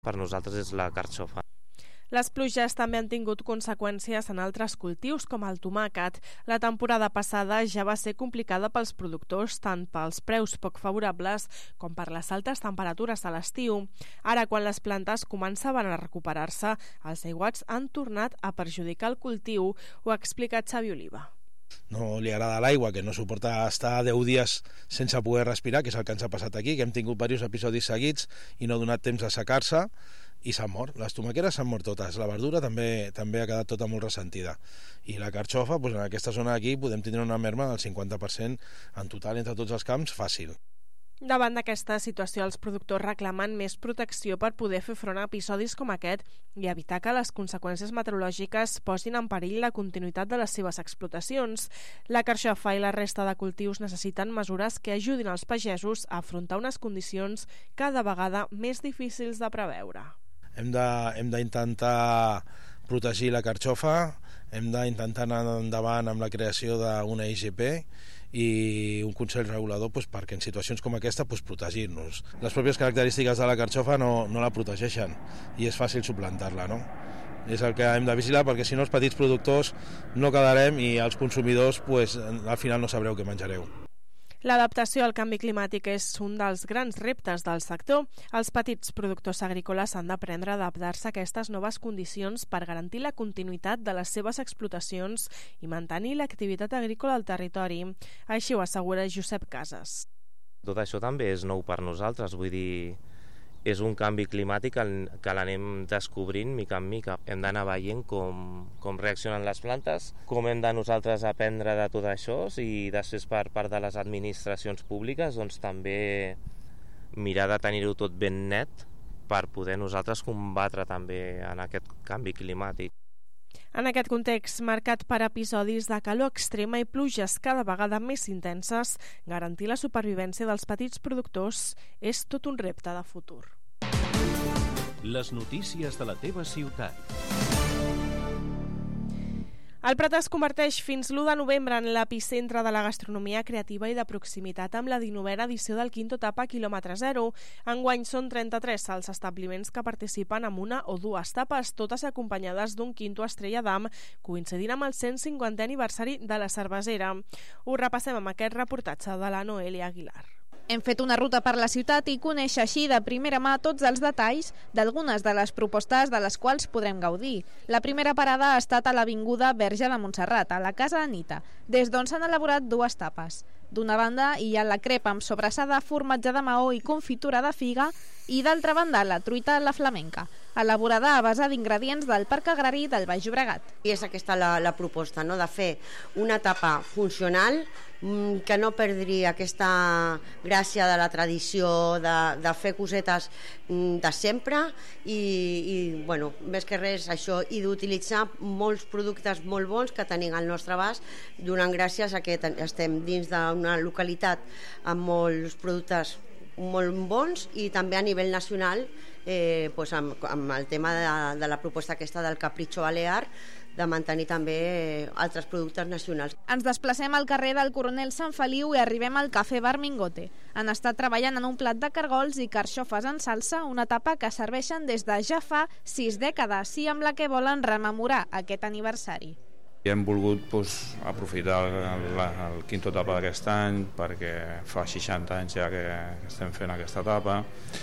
per nosaltres és la carxofa. Les pluges també han tingut conseqüències en altres cultius, com el tomàquet. La temporada passada ja va ser complicada pels productors, tant pels preus poc favorables com per les altes temperatures de l'estiu. Ara, quan les plantes començaven a recuperar-se, els aiguats han tornat a perjudicar el cultiu. Ho ha explicat Xavi Oliva. No li agrada l'aigua, que no suporta estar 10 dies sense poder respirar, que és el que ens ha passat aquí, que hem tingut diversos episodis seguits i no ha donat temps a secar-se, i s'han mort. Les tomaqueres s'han mort totes. La verdura també ha quedat tota molt ressentida. I la carxofa, doncs en aquesta zona d'aquí podem tindre una merma del 50% en total entre tots els camps, fàcil. Davant d'aquesta situació, els productors reclamen més protecció per poder fer front a episodis com aquest i evitar que les conseqüències meteorològiques posin en perill la continuïtat de les seves explotacions. La carxofa i la resta de cultius necessiten mesures que ajudin els pagesos a afrontar unes condicions cada vegada més difícils de preveure. Hem d'intentar protegir la carxofa, hem d'intentar anar endavant amb la creació d'una IGP i un Consell Regulador perquè en situacions com aquesta protegir-nos. Les pròpies característiques de la carxofa no la protegeixen i és fàcil suplantar-la, no? És el que hem de vigilar, perquè si no els petits productors no quedarem i els consumidors al final no sabreu què menjareu. L'adaptació al canvi climàtic és un dels grans reptes del sector. Els petits productors agrícoles han d'aprendre a adaptar-se a aquestes noves condicions per garantir la continuïtat de les seves explotacions i mantenir l'activitat agrícola al territori. Així ho assegura Josep Casas. Tot això també és nou per nosaltres, vull dir, és un canvi climàtic que l'anem descobrint mica en mica. Hem d'anar veient com reaccionen les plantes, com hem de nosaltres aprendre de tot això, i després per part de les administracions públiques doncs també mirar de tenir-ho tot ben net per poder nosaltres combatre també en aquest canvi climàtic. En aquest context marcat per episodis de calor extrema i pluges cada vegada més intenses, garantir la supervivència dels petits productors és tot un repte de futur. Les notícies de la teva ciutat. El Prat es converteix fins l'1 de novembre en l'epicentre de la gastronomia creativa i de proximitat amb la 19a edició del Quinto Tapa quilòmetre zero. Enguany són 33 els establiments que participen amb una o dues tapes, totes acompanyades d'un quinto estrella d'am, coincidint amb el 150è aniversari de la cervesera. Ho repassem amb aquest reportatge de la Noelia Aguilar. Hem fet una ruta per la ciutat i conèixer així de primera mà tots els detalls d'algunes de les propostes de les quals podrem gaudir. La primera parada ha estat a l'Avinguda Verge de Montserrat, a la Casa Anita, des d'on s'han elaborat dues tapes. D'una banda hi ha la crepa amb sobrassada, formatge de maó i confitura de figa, i d'altra banda la truita a la flamenca, elaborada a base d'ingredients del Parc Agrari del Baix Llobregat. I és aquesta la proposta, no? De fer una tapa funcional que no perdri aquesta gràcia de la tradició de fer cosetes de sempre i bueno, més que res això, i d'utilitzar molts productes molt bons que tenim al nostre abast, donant gràcies a que estem dins d'una localitat amb molts productes molt bons i també a nivell nacional amb el tema de la proposta aquesta del Capricho Balear, de mantenir també altres productes nacionals. Ens desplacem al carrer del Coronel Sant Feliu i arribem al Cafè Bar Mingote. Han estat treballant en un plat de cargols i carxofes en salsa, una tapa que serveixen des de ja fa 6 dècades i amb la que volen rememorar aquest aniversari. Hem volgut aprofitar el quinto tapa d'aquest any perquè fa 60 anys ja que estem fent aquesta tapa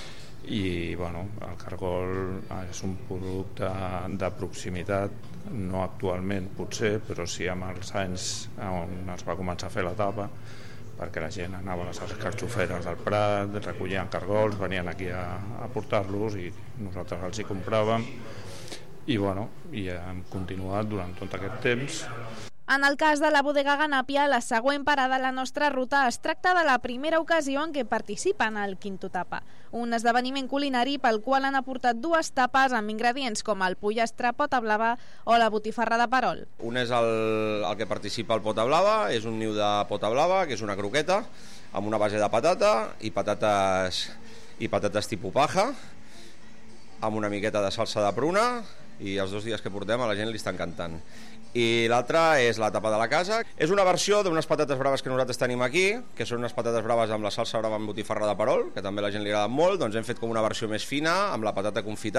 i el cargol és un producte de proximitat, no actualment potser, però sí amb els anys on es va començar a fer la tapa, perquè la gent anava a les carxoferes del Prat, recollien cargols, venien aquí a portar-los i nosaltres els hi compràvem i hem continuat durant tot aquest temps. En el cas de la bodega Ganàpia, la següent parada de la nostra ruta es tracta de la primera ocasió en què participen al Quinto Tapa, un esdeveniment culinari pel qual han aportat dues tapes amb ingredients com el pollastre pota blava o la botifarra de perol. Un és el que participa al pota blava, és un niu de pota blava, que és una croqueta, amb una base de patata i patates tipus paja, amb una miqueta de salsa de pruna i els 2 dies que portem a la gent li està encantant. I l'altra és la tapa de la casa. És una versió d'unes patates braves que nosaltres tenim aquí, que són unes patates braves amb la salsa brava amb botifarra de perol, que també a la gent li agrada molt. Doncs hem fet com una versió més fina, amb la patata confitada